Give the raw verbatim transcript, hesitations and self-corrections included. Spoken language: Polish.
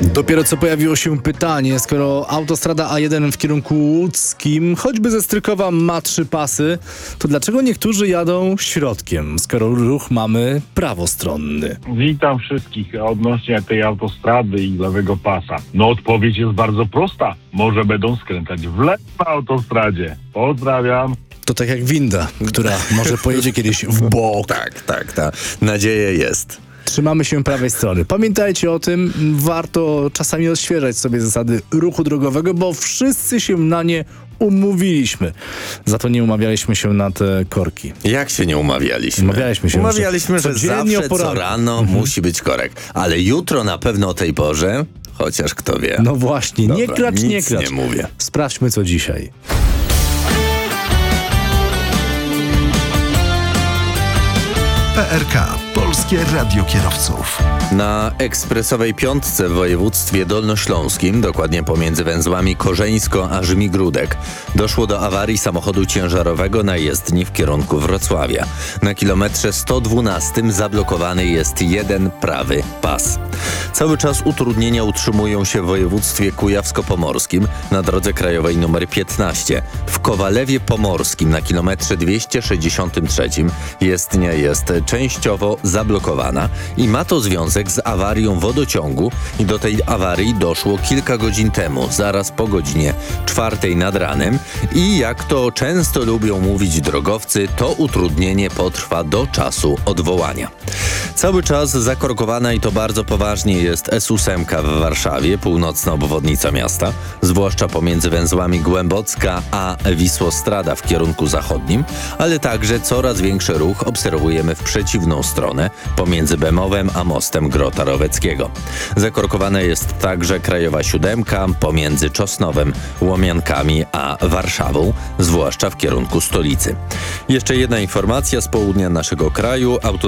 Dopiero co pojawiło się pytanie, skoro autostrada A jeden w kierunku łódzkim, choćby ze Strykowa, ma trzy pasy, to dlaczego niektórzy jadą środkiem, skoro ruch mamy prawostronny? Witam wszystkich odnośnie tej autostrady i lewego pasa. No odpowiedź jest bardzo prosta. Może będą skręcać w lewo na autostradzie. Pozdrawiam. To tak jak winda, która może pojedzie kiedyś w bok. Tak, tak, ta nadzieja jest. Trzymamy się prawej strony. Pamiętajcie o tym, warto czasami odświeżać sobie zasady ruchu drogowego, bo wszyscy się na nie umówiliśmy. Za to nie umawialiśmy się na te korki. Jak się nie umawialiśmy? Umawialiśmy się, Umawialiśmy, że, że zawsze o co rano mhm. musi być korek. Ale jutro na pewno o tej porze, chociaż kto wie. No właśnie, Dobra, nie klacz, nic nie klacz. nie mówię. Sprawdźmy co dzisiaj. P R K. Polskie Radio Kierowców. Na ekspresowej piątce w województwie dolnośląskim, dokładnie pomiędzy węzłami Korzeńsko a Żmigródek, doszło do awarii samochodu ciężarowego na jezdni w kierunku Wrocławia. Na kilometrze sto dwunastym zablokowany jest jeden prawy pas. Cały czas utrudnienia utrzymują się w województwie kujawsko-pomorskim na drodze krajowej nr piętnaście. W Kowalewie Pomorskim na kilometrze dwieście sześćdziesiątym trzecim jezdnia jest częściowo zablokowana i ma to związek z awarią wodociągu i do tej awarii doszło kilka godzin temu, zaraz po godzinie czwartej nad ranem i jak to często lubią mówić drogowcy, to utrudnienie potrwa do czasu odwołania. Cały czas zakorkowana i to bardzo poważnie jest S osiem w Warszawie, północna obwodnica miasta, zwłaszcza pomiędzy węzłami Głębocka a Wisłostrada w kierunku zachodnim, ale także coraz większy ruch obserwujemy w przeciwną stronę, pomiędzy Bemowem a mostem Grota Roweckiego. Zakorkowana jest także Krajowa Siódemka pomiędzy Czosnowem, Łomiankami a Warszawą, zwłaszcza w kierunku stolicy. Jeszcze jedna informacja z południa naszego kraju. Auto